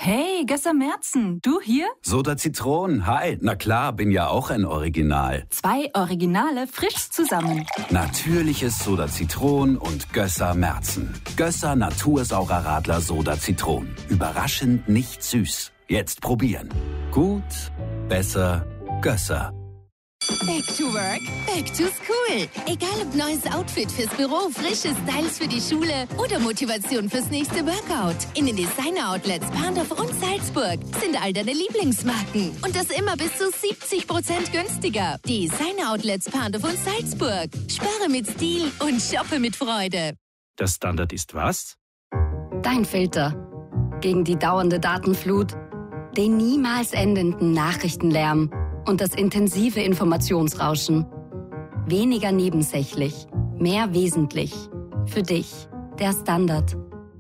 Hey, Gösser Merzen, du hier? Soda Zitron, hi. Na klar, bin ja auch ein Original. 2 Originale frisch zusammen. Natürliches Soda Zitron und Gösser Merzen. Gösser Natursaurer Radler Soda Zitron. Überraschend nicht süß. Jetzt probieren. Gut, besser, Gösser. Back to work, back to school. Egal ob neues Outfit fürs Büro, frische Styles für die Schule oder Motivation fürs nächste Workout. In den Designer-Outlets Parndorf und Salzburg sind all deine Lieblingsmarken. Und das immer bis zu 70% günstiger. Designer-Outlets Parndorf und Salzburg. Spare mit Stil und shoppe mit Freude. Der Standard ist was? Dein Filter. Gegen die dauernde Datenflut, den niemals endenden Nachrichtenlärm und das intensive Informationsrauschen. Weniger nebensächlich, mehr wesentlich. Für dich, der Standard.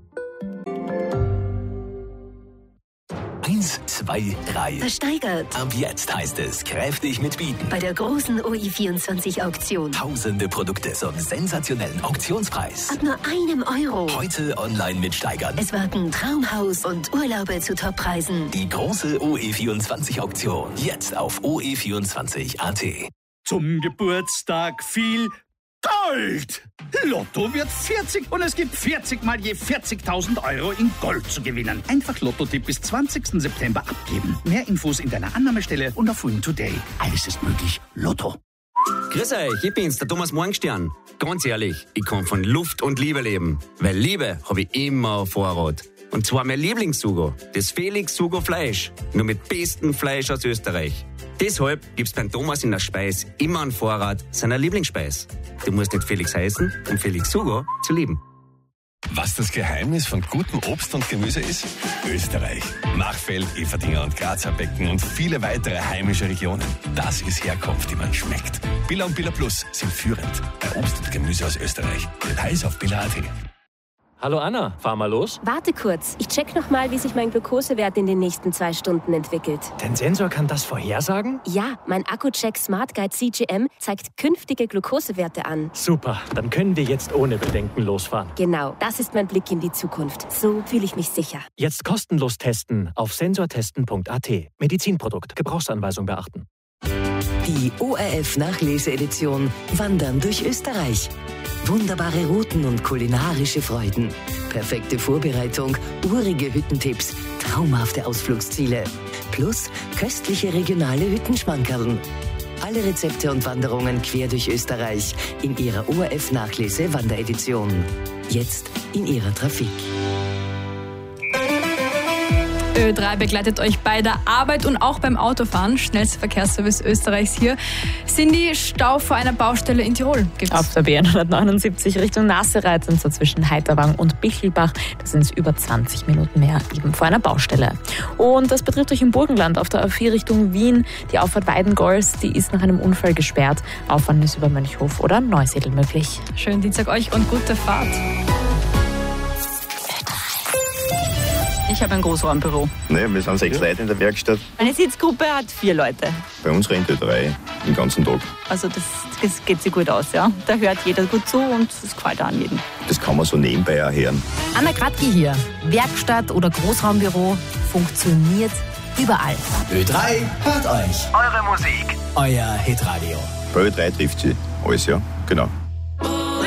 1, 2, 3. Versteigert. Ab jetzt heißt es kräftig mitbieten. Bei der großen OI24-Auktion. Tausende Produkte zum sensationellen Auktionspreis. Ab nur €1. Heute online mitsteigern. Es warten Traumhaus und Urlaube zu Toppreisen. Die große OE24-Auktion. Jetzt auf OE24.at. Zum Geburtstag viel Gold! Lotto wird 40 und es gibt 40 mal je 40.000 Euro in Gold zu gewinnen. Einfach Lotto-Tipp bis 20. September abgeben. Mehr Infos in deiner Annahmestelle und auf Win Today. Alles ist möglich. Lotto. Grüß euch, ich bin's, der Thomas Morgenstern. Ganz ehrlich, ich kann von Luft und Liebe leben. Weil Liebe habe ich immer auf Vorrat. Und zwar mein Lieblingssugo, das Felix Sugo Fleisch. Nur mit bestem Fleisch aus Österreich. Deshalb gibt's beim Thomas in der Speis immer einen Vorrat seiner Lieblingsspeis. Du musst nicht Felix heißen, um Felix Sugo zu lieben. Was das Geheimnis von gutem Obst und Gemüse ist? Österreich. Machfeld, Eferdingen und Grazer Becken und viele weitere heimische Regionen. Das ist Herkunft, die man schmeckt. Billa und Billa Plus sind führend bei Obst und Gemüse aus Österreich. Details auf billa.at. Hallo Anna, fahr mal los. Warte kurz, ich check nochmal, wie sich mein Glukosewert in den nächsten 2 Stunden entwickelt. Dein Sensor kann das vorhersagen? Ja, mein Accu-Check Smart Guide CGM zeigt künftige Glukosewerte an. Super, dann können wir jetzt ohne Bedenken losfahren. Genau, das ist mein Blick in die Zukunft. So fühle ich mich sicher. Jetzt kostenlos testen auf sensortesten.at. Medizinprodukt, Gebrauchsanweisung beachten. Die ORF-Nachlese-Edition Wandern durch Österreich. Wunderbare Routen und kulinarische Freuden. Perfekte Vorbereitung, urige Hüttentipps, traumhafte Ausflugsziele. Plus köstliche regionale Hüttenschmankerln. Alle Rezepte und Wanderungen quer durch Österreich in ihrer ORF-Nachlese-Wanderedition. Jetzt in ihrer Trafik. Ö3 begleitet euch bei der Arbeit und auch beim Autofahren. Schnellster Verkehrsservice Österreichs hier. Cindy, Stau vor einer Baustelle in Tirol gibt's. Auf der B179 Richtung Nassereit sind so zwischen Heiterwang und Bichelbach. Da sind es über 20 Minuten mehr, eben vor einer Baustelle. Und das betrifft euch im Burgenland auf der A4 Richtung Wien. Die Auffahrt Weidengols, die ist nach einem Unfall gesperrt. Auffahren ist über Mönchhof oder Neusiedl möglich. Schönen Dienstag euch und gute Fahrt. Ich habe ein Großraumbüro. Naja, wir sind 6 Leute in der Werkstatt. Meine Sitzgruppe hat 4 Leute. Bei uns rennt 3 den ganzen Tag. Also das geht sich gut aus, ja. Da hört jeder gut zu und es gefällt auch an jedem. Das kann man so nebenbei auch hören. Anna Kratke hier. Werkstatt oder Großraumbüro funktioniert überall. Ö3 hört euch. Eure Musik. Euer Hitradio. Bei Ö3 trifft sie alles, ja. Genau.